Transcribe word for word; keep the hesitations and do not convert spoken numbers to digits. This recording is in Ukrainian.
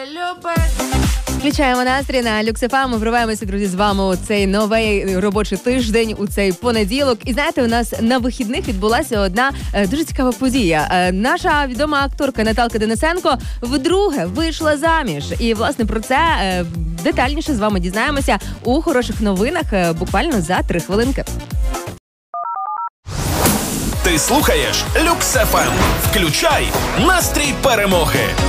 Включаємо настрій на Люкс еф ем. Ми вриваємося, друзі, з вами у цей новий робочий тиждень, у цей понеділок. І знаєте, у нас на вихідних відбулася одна е, дуже цікава подія. Е, наша відома акторка Наталка Денисенко вдруге вийшла заміж. І, власне, про це е, детальніше з вами дізнаємося у хороших новинах е, буквально за три хвилинки. Ти слухаєш Люкс еф ем. Включай настрій перемоги.